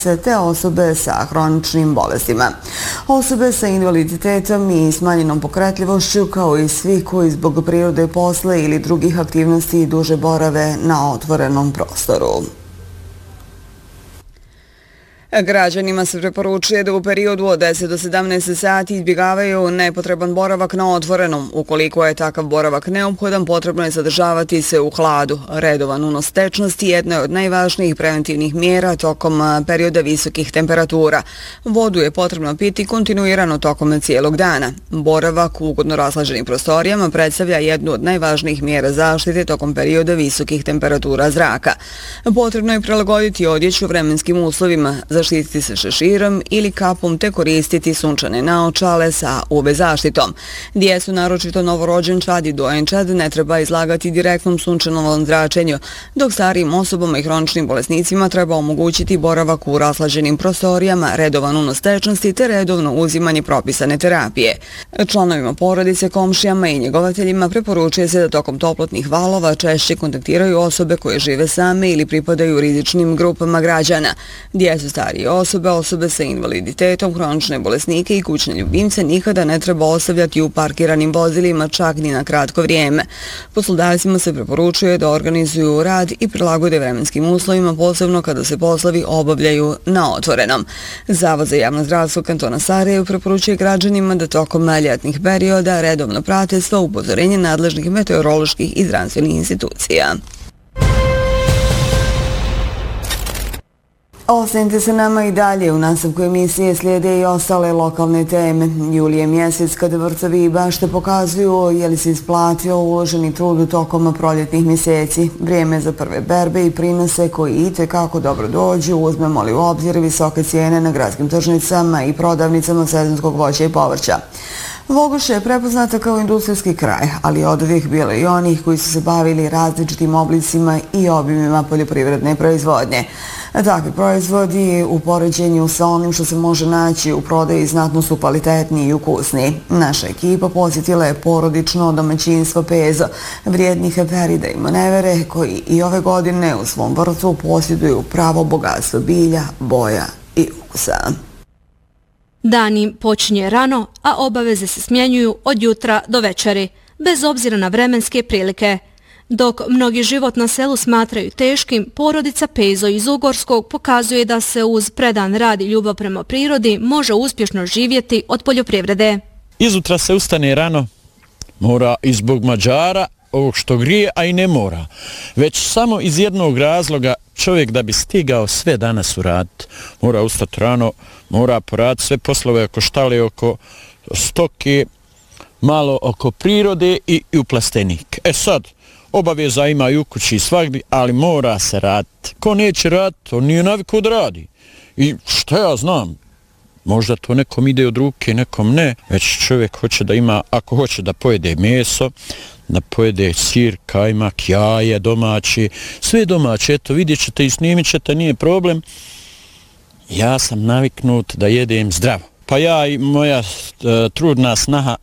te osobe sa hroničnim bolestima. Osobe sa invaliditetom i smanjenom pokretljivošću, kao i svi koji zbog prirode posla ili drugih aktivnosti duže borave na otvorenom prostoru. Građanima se preporučuje da u periodu od 10 do 17 sati izbjegavaju nepotreban boravak na otvorenom. Ukoliko je takav boravak neophodan, potrebno je zadržavati se u hladu. Redovan unos tečnosti jedna je od najvažnijih preventivnih mjera tokom perioda visokih temperatura. Vodu je potrebno piti kontinuirano tokom cijelog dana. Boravak u ugodno raslađenim prostorijama predstavlja jednu od najvažnijih mjera zaštite tokom perioda visokih temperatura zraka. Potrebno je prilagoditi odjeću vremenskim uslovima, zaštititi se šeširom ili kapom te koristiti sunčane naočale sa UV zaštitom. Djecu, naročito novorođenčad i dojenčad, ne treba izlagati direktnom sunčanovom zračenju, dok starijim osobama i hroničnim bolesnicima treba omogućiti boravak u raslađenim prostorijama, redovan unos tečnosti te redovno uzimanje propisane terapije. Članovima porodice, komšijama i njegovateljima preporučuje se da tokom toplotnih valova češće kontaktiraju osobe koje žive same ili pripadaju rizičnim grupama građana. Djecu, starije osobe, osobe sa invaliditetom, hronične bolesnike i kućne ljubimce nikada ne treba ostavljati u parkiranim vozilima čak ni na kratko vrijeme. Poslodavcima se preporučuje da organizuju rad i prilagode vremenskim uslovima, posebno kada se poslovi obavljaju na otvorenom. Zavod za javno zdravstvo kantona Sarajevo preporučuje građanima da tokom ljetnih perioda redovno prate sva upozorenja nadležnih meteoroloških i zdravstvenih institucija. Ostanite sa nama i dalje. U nastavku emisije slijede i ostale lokalne teme. Juli je mjesec kada vrtovi i bašte pokazuju je li se isplatio uloženi trud tokom proljetnih mjeseci. Vrijeme za prve berbe i prinose koji itekako dobro dođu, uzmemo li u obzir visoke cijene na gradskim tržnicama i prodavnicama sezonskog voća i povrća. Vogoše je prepoznata kao industrijski kraj, ali od uvijek bilo i onih koji su se bavili različitim oblicima i obimima poljoprivredne proizvodnje. Takvi proizvodi u poređenju sa onim što se može naći u prodaji znatno su kvalitetniji i ukusniji. Naša ekipa posjetila je porodično domaćinstvo Pezo, vrijednih Ferida i Monevere, koji i ove godine u svom vrtu posjeduju pravo bogatstvo bilja, boja i ukusa. Dan im počinje rano, a obaveze se smjenjuju od jutra do večeri, bez obzira na vremenske prilike. Dok mnogi život na selu smatraju teškim, porodica Pezo iz Ugorskog pokazuje da se uz predan rad i ljubav prema prirodi može uspješno živjeti od poljoprivrede. Izutra se ustane rano, mora i zbog Mađara, ovog što grije, a i ne mora. Već samo iz jednog razloga čovjek da bi stigao sve danas uraditi. Mora ustati rano, mora poraditi sve poslove oko štale, oko stoke, malo oko prirode i u plastenik. Sad, obaveza ima i u kući i svagdje, ali mora se raditi. Ko neće raditi, on nije navikao da radi. I šta ja znam, možda to nekom ide od ruke, nekom ne, već čovjek hoće da ima, ako hoće da pojede meso, da pojede sir, kajmak, jaje domaći, sve domaće, eto vidjet ćete i snimit ćete, nije problem. Ja sam naviknut da jedem zdravo. Pa ja i moja trudna snaha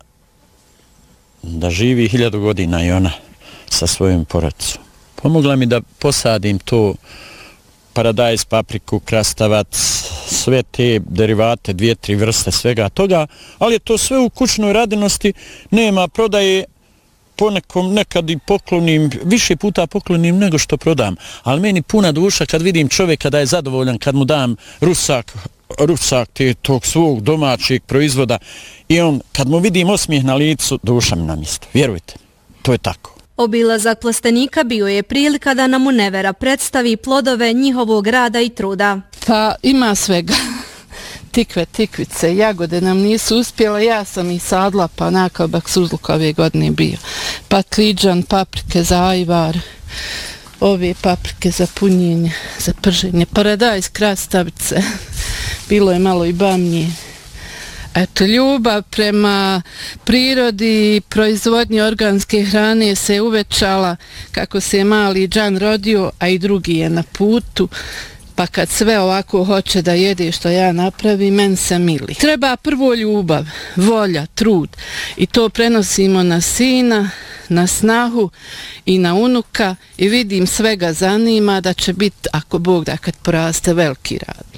da živi 1000 godina i ona sa svojim porodicom. Pomogla mi da posadim to paradajz, papriku, krastavac, sve te derivate, 2-3 vrste svega toga, ali je to sve u kućnoj radinosti, nema prodaje, ponekom nekad i poklonim, više puta poklonim nego što prodam, ali meni puna duša kad vidim čovjeka da je zadovoljan, kad mu dam rusak tog svog domaćeg proizvoda i on, kad mu vidim osmijeh na licu, duša mi na mjestu, vjerujte, to je tako. Obilazak plastenika bio je prilika da nam Monevera predstavi plodove njihovog rada i truda. Pa ima svega. Tikve, tikvice, jagode nam nisu uspjela, ja sam ih sadla, pa nakabak suzluk ove godine bio. Patliđan, paprike za ajvar, ove paprike za punjenje, za prženje, paradajz, krastavice, bilo je malo i bamnje. Eto, ljubav prema prirodi i proizvodnji organske hrane se uvećala kako se mali Džan rodio, a i drugi je na putu. Pa kad sve ovako hoće da jede što ja napravim, men se mili. Treba prvo ljubav, volja, trud i to prenosimo na sina, na snahu i na unuka i vidim svega zanima da će biti, ako Bog da kad poraste, veliki rad.